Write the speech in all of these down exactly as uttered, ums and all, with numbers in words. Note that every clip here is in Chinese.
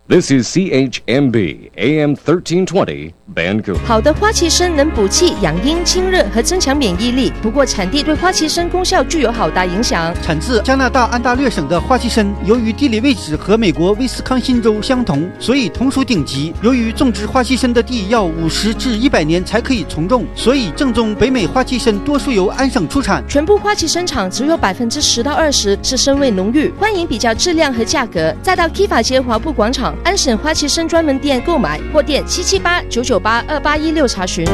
This is C H M B A M thirteen twenty Vancouver。 好的花旗参能补气、养阴、清热和增强免疫力，不过产地对花旗参功效具有好大影响。 产自加拿大安大略省的花旗参，由于地理位置和美国威斯康辛州相同，所以同属顶级。由于种植花旗参的地要五十至一百年才可以从种，所以正宗北美花旗参多数由安省出产。 全部花旗参厂只有百分之十到二十是参味浓郁，欢迎比较质量和价格，再到 Kiva 街华埠广场安省花旗参专门店购买，或电七七八九九八二八一六查询。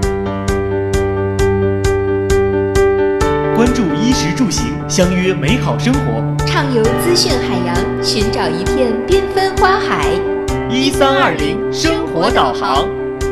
关注衣食住行，相约美好生活， 畅游资讯海洋，寻找一片缤纷花海。 一三二零生活导航。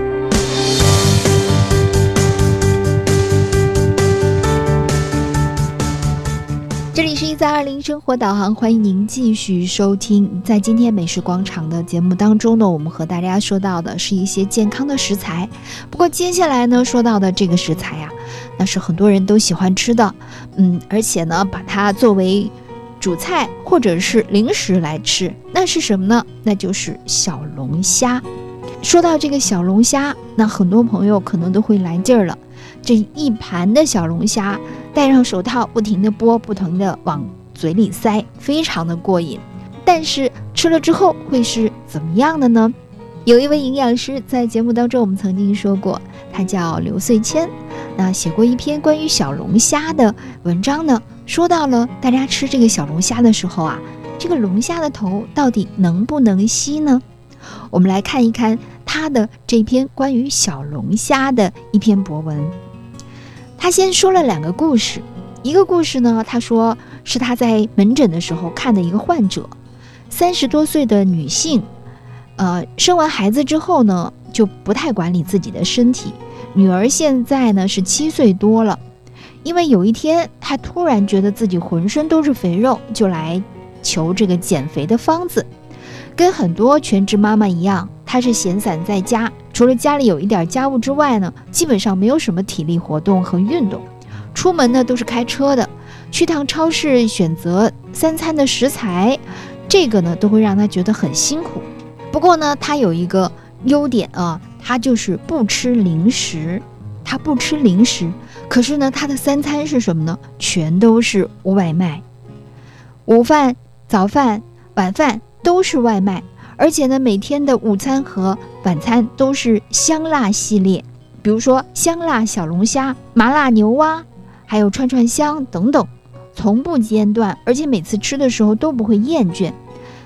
这里是一三二零生活导航，欢迎您继续收听。在今天美食广场的节目当中呢，我们和大家说到的是一些健康的食材。不过接下来呢，说到的这个食材呀、啊，那是很多人都喜欢吃的，嗯，而且呢，把它作为主菜或者是零食来吃，那是什么呢？那就是小龙虾。说到这个小龙虾，那很多朋友可能都会来劲儿了。这一盘的小龙虾，戴上手套，不停地剥，不停地往嘴里塞，非常的过瘾。但是吃了之后会是怎么样的呢？有一位营养师在节目当中我们曾经说过，他叫刘穗谦，那写过一篇关于小龙虾的文章呢，说到了大家吃这个小龙虾的时候啊，这个龙虾的头到底能不能吸呢？我们来看一看他的这篇关于小龙虾的一篇博文。他先说了两个故事，一个故事呢，他说是他在门诊的时候看的一个患者，三十多岁的女性，呃，生完孩子之后呢，就不太管理自己的身体，女儿现在呢是七岁多了，因为有一天她突然觉得自己浑身都是肥肉，就来求这个减肥的方子。跟很多全职妈妈一样，她是闲散在家，除了家里有一点家务之外呢，基本上没有什么体力活动和运动。出门呢都是开车的，去趟超市选择三餐的食材，这个呢都会让她觉得很辛苦。不过呢，她有一个优点啊，她就是不吃零食。她不吃零食，可是呢，她的三餐是什么呢？全都是外卖，午饭、早饭、晚饭都是外卖，而且呢，每天的午餐和晚餐都是香辣系列，比如说香辣小龙虾、麻辣牛蛙，还有串串香等等，从不间断，而且每次吃的时候都不会厌倦。